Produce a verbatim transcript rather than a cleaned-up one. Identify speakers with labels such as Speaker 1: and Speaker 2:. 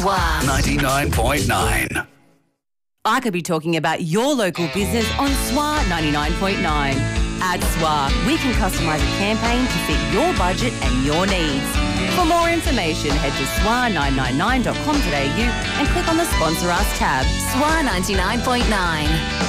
Speaker 1: Wow.
Speaker 2: ninety-nine point nine.
Speaker 3: I could be talking about your local business on S W A ninety-nine point nine. At S W A, we can customise a campaign to fit your budget and your needs. For more information, head to S W A nine nine nine dot com dot a u and click on the Sponsor Us tab.
Speaker 1: S W A ninety-nine point nine.